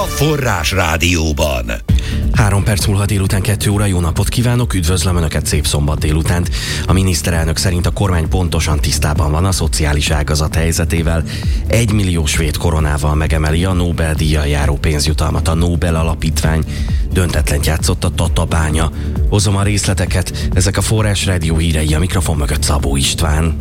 Forrás Rádióban. 3 perc múlva délután 2 óra, jó napot kívánok, üdvözlöm Önöket szép szombat délutánt. A miniszterelnök szerint a kormány pontosan tisztában van a szociális ágazat helyzetével. 1 millió svéd koronával megemeli a Nobel-díjjal járó pénzjutalmat a Nobel Alapítvány. Döntetlent játszott a Tatabánya. Hozom a részleteket, ezek a Forrás Rádió hírei, a mikrofon mögött Szabó István.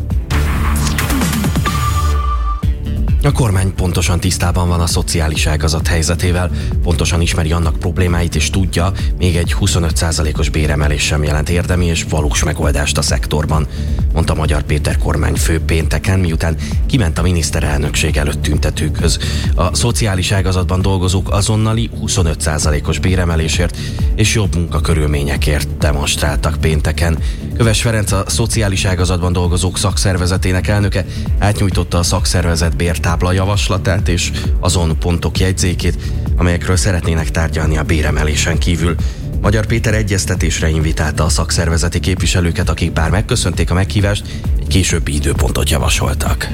A kormány pontosan tisztában van a szociális ágazat helyzetével, pontosan ismeri annak problémáit, és tudja, még egy 25%-os béremelés sem jelent érdemi és valós megoldást a szektorban, mondta Magyar Péter kormányfő pénteken, miután kiment a miniszterelnökség előtt tüntetőkhöz. A szociális ágazatban dolgozók azonnali 25%-os béremelésért és jobb munkakörülményekért demonstráltak pénteken. Köves Ferenc, a szociális ágazatban dolgozók szakszervezetének elnöke átnyújtotta a szakszervezet bértábla javaslatát és azon pontok jegyzékét, amelyekről szeretnének tárgyalni a béremelésen kívül. Magyar Péter egyeztetésre invitálta a szakszervezeti képviselőket, akik bár megköszönték a meghívást, egy későbbi időpontot javasoltak.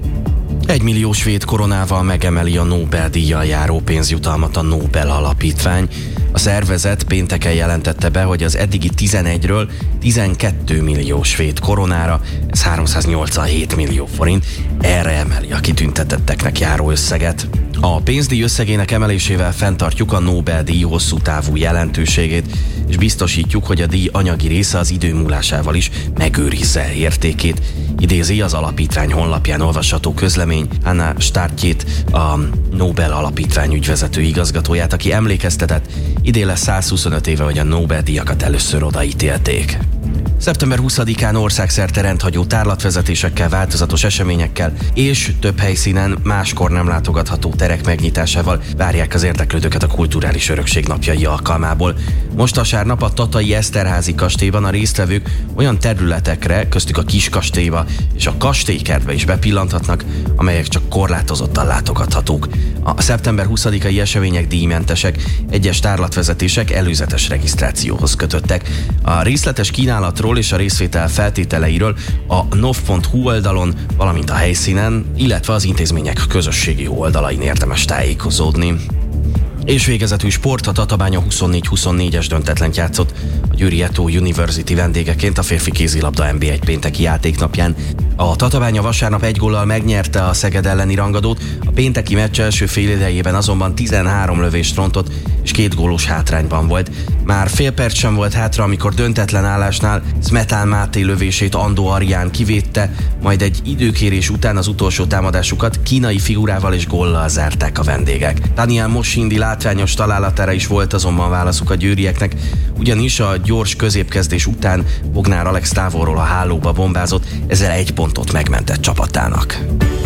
1 millió svéd koronával megemeli a Nobel-díjjal járó pénzjutalmat a Nobel Alapítvány. A szervezet pénteken jelentette be, hogy az eddigi 11-ről 12 millió svéd koronára, ez 387 millió forint, erre emeli a kitüntetetteknek járó összeget. A pénzdíj összegének emelésével fenntartjuk a Nobel-díj hosszú távú jelentőségét, és biztosítjuk, hogy a díj anyagi része az idő múlásával is megőrizze értékét, idézi az alapítvány honlapján olvasható közlemény Hanna Startjét, a Nobel Alapítvány ügyvezető igazgatóját, aki emlékeztetett, idén lesz 125 éve, hogy a Nobel-díjakat először odaítélték. Szeptember 20-án országszerte rendhagyó tárlatvezetésekkel, változatos eseményekkel és több helyszínen máskor nem látogatható terek megnyitásával várják az érdeklődőket a kulturális örökség napjai alkalmából. Most vasárnap a tatai Eszterházy kastélyban a résztvevők olyan területekre, köztük a Kiskastélyba és a Kastélykertbe is bepillanthatnak, amelyek csak korlátozottan látogathatók. A szeptember 20-ai események díjmentesek, egyes tárlatvezetések előzetes regisztrációhoz kötöttek. A részletes kínálatról és a részvétel feltételeiről a nov.hu oldalon, valamint a helyszínen, illetve az intézmények közösségi oldalain érdemes tájékozódni. És végezetül sport, a Tatabánya 24-24-es döntetlent játszott a Győri Eto University vendégeként a férfi kézilabda NB1 pénteki játéknapján. A Tatabánya vasárnap 1 góllal megnyerte a Szeged elleni rangadót, a pénteki meccs első félidejében azonban 13 lövést rontott és 2 gólos hátrányban volt. Már fél perc sem volt hátra, amikor döntetlen állásnál Smetán Máté lövését Andó Arián kivédte, majd egy időkérés után az utolsó támadásukat kínai figurával és góllal zárták a vendégek. Daniel Mosindi látványos találatára is volt azonban válaszuk a győrieknek, ugyanis a gyors középkezdés után Bognár Alex távolról a hálóba bombázott, ezzel 1 pontot megmentett csapatának.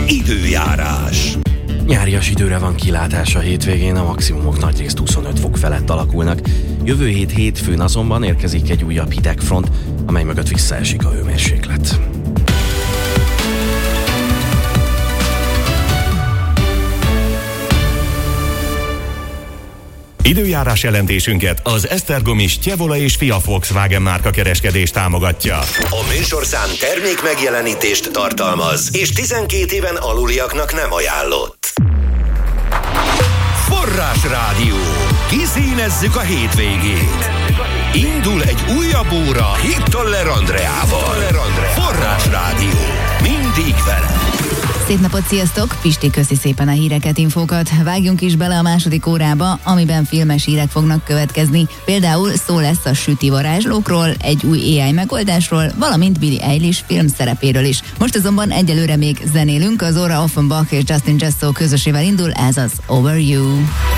Időjárás. Nyárias időre van kilátás a hétvégén, a maximumok nagyrészt 25 fok felett alakulnak. Jövő hét hétfőn azonban érkezik egy újabb hidegfront, amely mögött visszaesik a hőmérséklet. Időjárás jelentésünket az Esztergomi Tjevola és Fia Volkswagen márka kereskedés támogatja. A műsorszám termék megjelenítést tartalmaz, és 12 éven aluliaknak nem ajánlott. Forrás Rádió. Kiszínezzük a hétvégét. Indul egy újabb óra Hittoller Andreával. Forrás Rádió. Mindig vele. Szép napot, sziasztok! Pisti köszi szépen a híreket, infókat. Vágjunk is bele a második órába, amiben filmes hírek fognak következni. Például szó lesz a süti varázslókról, egy új AI megoldásról, valamint Billie Eilish film szerepéről is. Most azonban egyelőre még zenélünk, az óra Offenbach és Justin Jesso közösével indul, ez az Over You.